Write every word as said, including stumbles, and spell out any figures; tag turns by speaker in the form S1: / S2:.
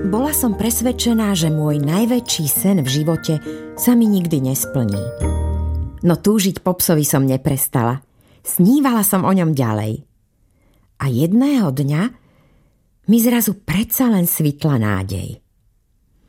S1: Bola som presvedčená, že môj najväčší sen v živote sa mi nikdy nesplní. No túžiť po psovi som neprestala. Snívala som o ňom ďalej. A jedného dňa mi zrazu predsa len svitla nádej.